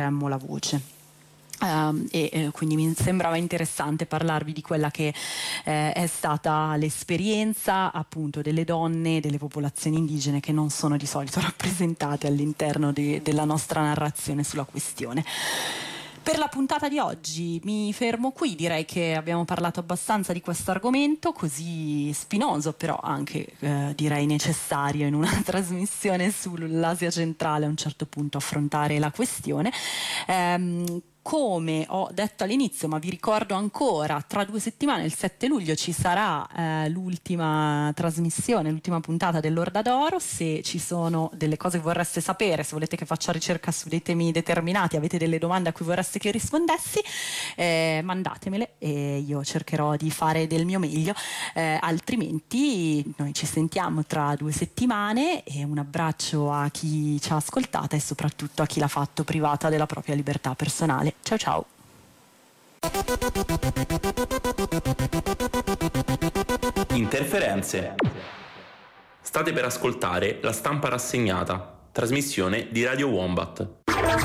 la voce. Quindi mi sembrava interessante parlarvi di quella che è stata l'esperienza appunto delle donne, delle popolazioni indigene che non sono di solito rappresentate all'interno della nostra narrazione sulla questione. Per la puntata di oggi mi fermo qui, direi che abbiamo parlato abbastanza di questo argomento così spinoso, però anche direi necessario in una trasmissione sull'Asia centrale a un certo punto affrontare la questione. Come ho detto all'inizio, ma vi ricordo ancora, tra 2 settimane, il 7 luglio, ci sarà l'ultima trasmissione, l'ultima puntata dell'Orda d'Oro. Se ci sono delle cose che vorreste sapere, se volete che faccia ricerca su dei temi determinati, avete delle domande a cui vorreste che io rispondessi, mandatemele e io cercherò di fare del mio meglio. Altrimenti noi ci sentiamo tra 2 settimane e un abbraccio a chi ci ha ascoltata e soprattutto a chi l'ha fatto privata della propria libertà personale. Ciao ciao. Interferenze. State per ascoltare La Stampa Rassegnata, trasmissione di Radio Wombat.